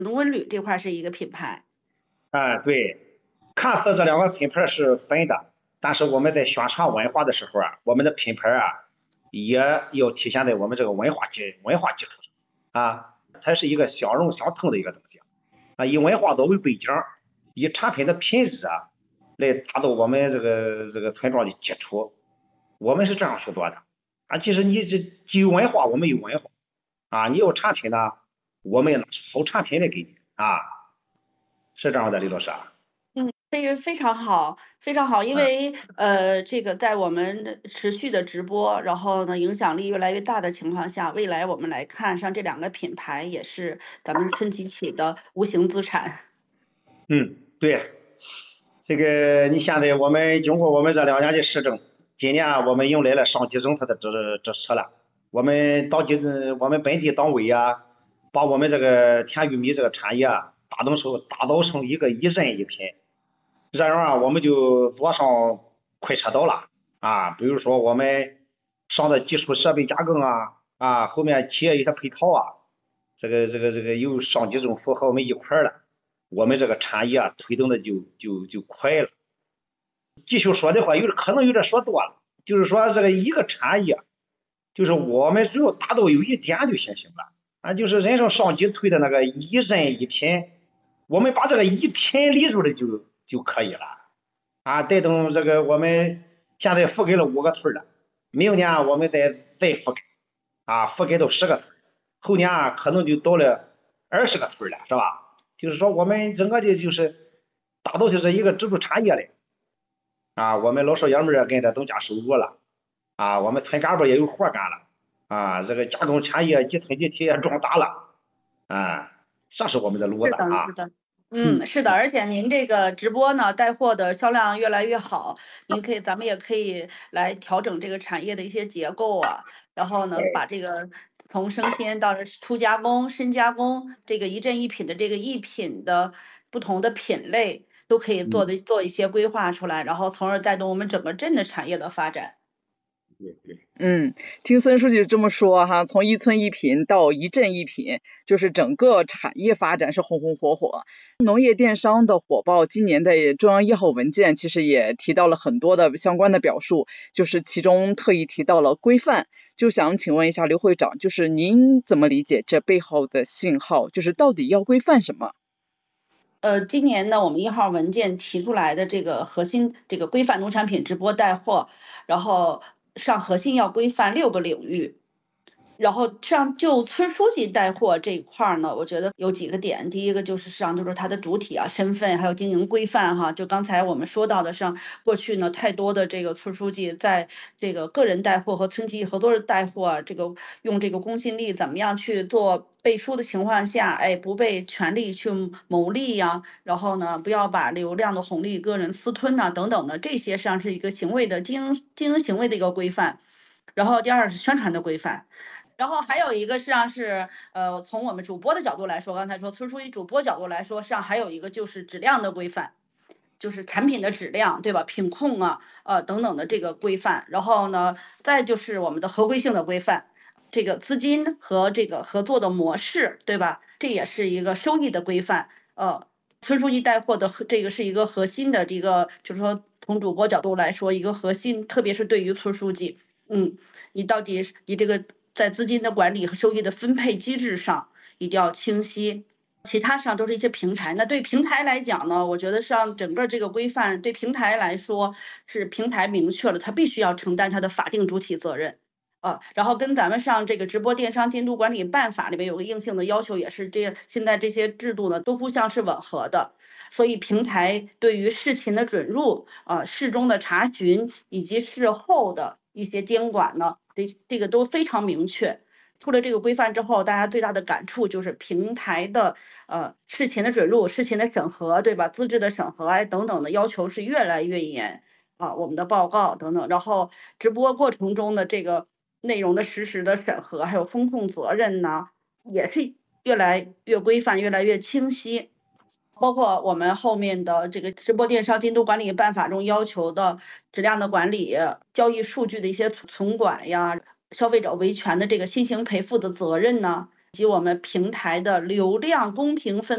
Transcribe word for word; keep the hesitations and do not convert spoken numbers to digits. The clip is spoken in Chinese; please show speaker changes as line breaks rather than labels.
龙文旅这块是一个品牌。
啊，对，看似这两个品牌是分的，但是我们在宣传文化的时候啊，我们的品牌啊也要体现在我们这个文化基文化基础上啊，它是一个相融相通的一个东西啊，以文化作为背景，以产品的品质啊来打造我们这个这个村庄的基础，我们是这样去做的啊。其实你这既有文化，我们有文化啊，你有产品呢，我们也拿出好产品来给你啊，是这样的，李老师啊。
嗯，非非常好，非常好。因
嗯。
为呃，这个在我们的持续的直播，然后呢，影响力越来越大的情况下，未来我们来看，像这两个品牌也是咱们村集体的无形资产。
嗯，对，这个你现在我们经过我们这两年的施政，今年我们迎来了上级政策的支支持了。我们当地我们本地党委呀，把我们这个甜玉米这个产业啊，打造成打造成一个一人一品。这样啊，我们就做上快车道了啊，比如说我们上的基础设备加工啊，啊，后面企业一些配套啊，这个这个这个有上级政府和我们一块儿了，我们这个产业啊推动的就就就快了。继续说的话，有可能有点说多了，就是说这个一个产业，就是我们只要达到有一点就行行了啊，就是人生上级推的那个一人一品，我们把这个一品立住了就就可以了啊，带动这个我们现在覆盖了五个村了，明年我们再再覆盖啊，覆盖到十个村，后年啊可能就到了二十个村了，是吧？就是说我们整个的就是达到就是一个支柱产业嘞。啊，我们老少爷们儿跟着增加收入了，啊，我们村干部也有活干了，啊，这个加工产业集团集体也壮大了，啊，这是我们的路
是的，
子啊。
是的。
嗯
嗯，是的，而且您这个直播呢，带货的销量越来越好，您可以，咱们也可以来调整这个产业的一些结构啊，然后呢，把这个从生鲜到粗加工、深加工，这个一镇一品的这个一品的不同的品类，都可以做
嗯，
的做一些规划出来，然后从而带动我们整个镇的产业的发展。
对对。
嗯，听孙书记这么说哈，从一村一品到一镇一品，就是整个产业发展是红红火火。农业电商的火爆，今年的中央一号文件其实也提到了很多的相关的表述，就是其中特意提到了规范。就想请问一下刘会长，就是您怎么理解这背后的信号？就是到底要规范什么？
呃，今年呢，我们一号文件提出来的这个核心，这个规范农产品直播带货，然后上核心要规范六个领域。然后像就村书记带货这一块儿呢，我觉得有几个点。第一个就是上就是它的主体啊、身份，还有经营规范哈。就刚才我们说到的，像过去呢，太多的这个村书记在这个个人带货和村集体合作带货啊，这个用这个公信力怎么样去做背书的情况下，哎，不被权力去牟利呀、然后呢，不要把流量的红利个人私吞呐、等等的，这些实际上是一个行为的经营经营行为的一个规范。然后第二是宣传的规范。然后还有一个实际上是，呃，从我们主播的角度来说，刚才说村书记主播角度来说，实际上还有一个就是质量的规范，就是产品的质量，对吧？品控啊，呃等等的这个规范。然后呢，再就是我们的合规性的规范，这个资金和这个合作的模式，对吧？这也是一个收益的规范。呃，村书记带货的这个是一个核心的这个，就是说从主播角度来说，一个核心，特别是对于村书记，嗯，你到底你这个在资金的管理和收益的分配机制上一定要清晰。其他上都是一些平台。那对平台来讲呢，我觉得像整个这个规范对平台来说，是平台明确了，它必须要承担它的法定主体责任。呃，然后跟咱们上这个直播电商监督管理办法里面有个硬性的要求，也是这现在这些制度呢都互相是吻合的。所以平台对于事前的准入、呃事中的查询以及事后的一些监管呢，这这个都非常明确。出了这个规范之后，大家最大的感触就是平台的呃事前的准入、事前的审核，对吧？资质的审核哎等等的要求是越来越严啊，我们的报告等等，然后直播过程中的这个内容的实时的审核，还有风控责任呢，也是越来越规范、越来越清晰。包括我们后面的这个直播电商监督管理办法中要求的质量的管理、交易数据的一些存管呀、消费者维权的这个新型赔付的责任呢，以及我们平台的流量公平分